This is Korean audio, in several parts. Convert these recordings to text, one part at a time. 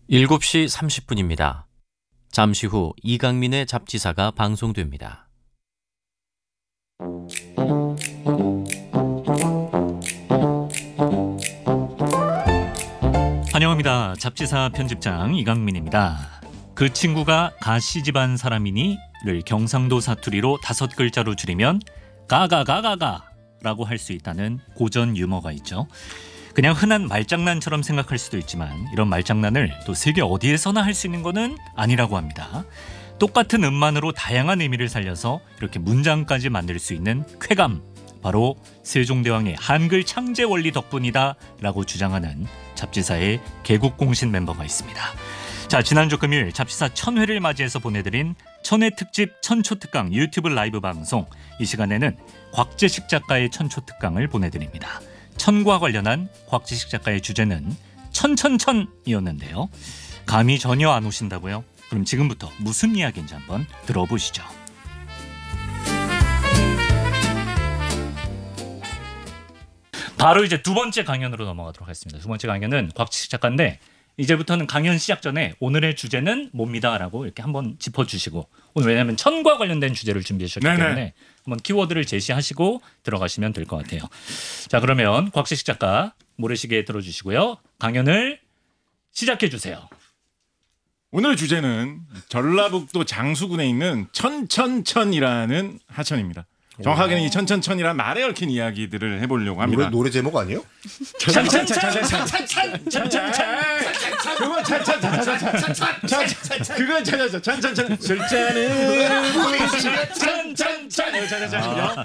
7시 30분입니다. 잠시 후 이강민의 잡지사가 방송됩니다. 환영합니다. 잡지사 편집장 이강민입니다. 그 친구가 가씨 집안 사람이니를 경상도 사투리로 5글자로 줄이면 가가가가가라고 할 수 있다는 고전 유머가 있죠. 그냥 흔한 말장난처럼 생각할 수도 있지만 이런 말장난을 또 세계 어디에서나 할 수 있는 것은 아니라고 합니다. 똑같은 음만으로 다양한 의미를 살려서 이렇게 문장까지 만들 수 있는 쾌감, 바로 세종대왕의 한글 창제 원리 덕분이다 라고 주장하는 잡지사의 개국공신 멤버가 있습니다. 자, 지난주 금요일 잡지사 1000회를 맞이해서 보내드린 천회 특집 천초특강 유튜브 라이브 방송, 이 시간에는 곽재식 작가의 천초특강을 보내드립니다. 천과 관련한 곽재식 작가의 주제는 천천천이었는데요. 감이 전혀 안 오신다고요? 그럼 지금부터 무슨 이야기인지 한번 들어보시죠. 바로 이제 두 번째 강연으로 넘어가도록 하겠습니다. 두 번째 강연은 곽재식 작가인데, 이제부터는 강연 시작 전에 오늘의 주제는 뭡니다라고 이렇게 한번 짚어주시고, 오늘 왜냐하면 천과 관련된 주제를 준비하셨기 때문에 한번 키워드를 제시하시고 들어가시면 될 것 같아요. 자, 그러면 곽재식 작가 모래시계 들어주시고요. 강연을 시작해 주세요. 오늘 주제는 전라북도 장수군에 있는 천천천이라는 하천입니다. 정확하게는 이 천천천이라는 말에 얽힌 이야기들을 해보려고 합니다. 노래 제목 아니에요? 그건 찾았어. 천천천 술자는 천천천.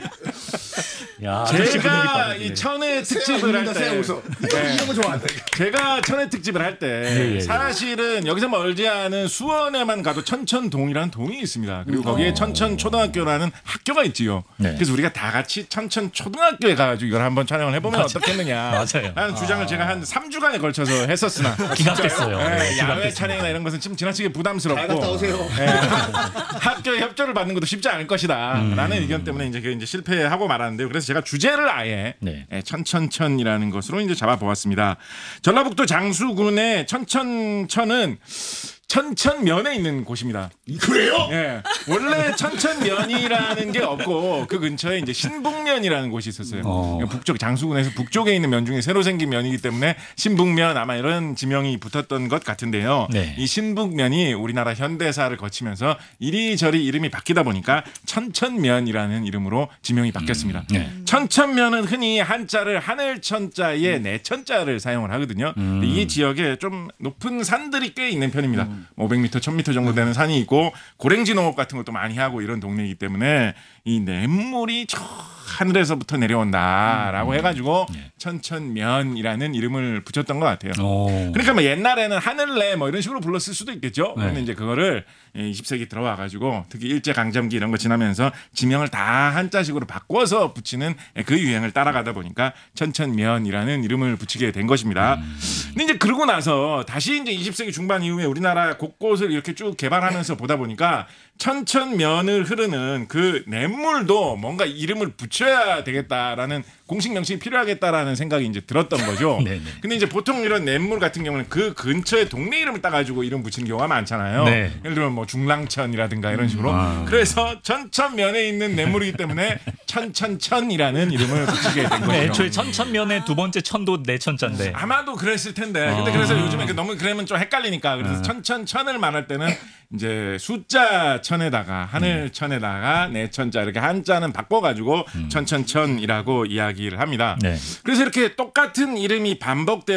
야, 제가 이 천회 특집을 할 때, 이런 거 좋아한다. 제가 천회 특집을 할 때 사실은 여기서 멀지 않은 수원에만 가도 천천동이라는 동이 있습니다. 그리고 거기에 천천초등학교라는 학교가 있지요. 네. 그래서 우리가 다 같이 천천초등학교에 가가지고 이걸 한번 촬영을 해보면 어떻겠느냐 맞아요. 라는 주장을 제가 한 3주간에 걸쳐서 했었으나 기각됐어요. 네, 야외 촬영이나 이런 것은 좀 지나치게 부담스럽고, 잘 갔다 오세요. 학교의 협조를 받는 것도 쉽지 않을 것이다 라는 의견 때문에 이제 실패하고 말았는데요. 그래서 제가 주제를 아예 천천천이라는 것으로 이제 잡아보았습니다. 전라북도 장수군의 천천천은 천천면에 있는 곳입니다. 그래요? 예. 원래 천천면이라는 게 없고 그 근처에 이제 신북면이라는 곳이 있었어요. 북쪽 장수군에서 북쪽에 있는 면 중에 새로 생긴 면이기 때문에 신북면, 아마 이런 지명이 붙었던 것 같은데요. 네. 이 신북면이 우리나라 현대사를 거치면서 이리저리 이름이 바뀌다 보니까 천천면이라는 이름으로 지명이 바뀌었습니다. 천천면은 흔히 한자를 하늘천자에 내천자를 사용을 하거든요. 이 지역에 좀 높은 산들이 꽤 있는 편입니다. 500m, 1000m 정도 되는 산이 있고 고랭지 농업 같은 것도 많이 하고 이런 동네이기 때문에 이 냇물이 저 하늘에서부터 내려온다라고 해가지고 천천면이라는 이름을 붙였던 것 같아요. 그러니까 뭐 옛날에는 하늘내 뭐 이런 식으로 불렀을 수도 있겠죠. 그런데 이제 그거를 20세기 들어와가지고 특히 일제강점기 이런 거 지나면서 지명을 다 한자식으로 바꿔서 붙이는 그 유행을 따라가다 보니까 천천면이라는 이름을 붙이게 된 것입니다. 근데 이제 그러고 나서 다시 이제 20세기 중반 이후에 우리나라 곳곳을 이렇게 쭉 개발하면서 보다 보니까 천천면을 흐르는 그 냇물도 뭔가 이름을 붙여야 되겠다라는 공식 명칭이 필요하겠다라는 생각이 이제 들었던 거죠. 근데 이제 보통 이런 냇물 같은 경우는 그 근처에 동네 이름을 따가지고 이름 붙이는 경우가 많잖아요. 예를 들면 뭐 중랑천이라든가 이런 식으로. 그래서 천천면에 있는 냇물이기 때문에 천천천이라는 이름을 붙이게 된 거죠. 애초에 천천면의 두 번째 천도 내천자인데. 아마도 그랬을 텐데. 근데 그래서 요즘에 너무 그러면 좀 헷갈리니까 그래서 천천천을 말할 때는 이제 숫자 천에다가 하늘 천에다가 내천자 이렇게 한자는 바꿔가지고 천천천이라고 이야기를 합니다. 그래서 이렇게 똑같은 이름이 반복되어